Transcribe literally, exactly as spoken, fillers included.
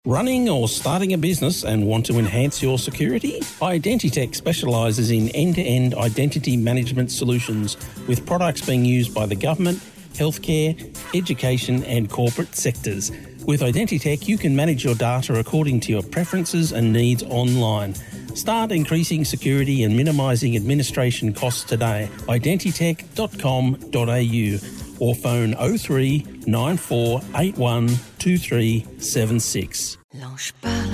Running or starting a business and want to enhance your security? Identitech specialises in end-to-end identity management solutions with products being used by the government, healthcare, education and corporate sectors. With Identitech, you can manage your data according to your preferences and needs online. Start increasing security and minimising administration costs today. identitech dot com dot a u or phone oh three nine four eight one two three seven six. Lâche pas,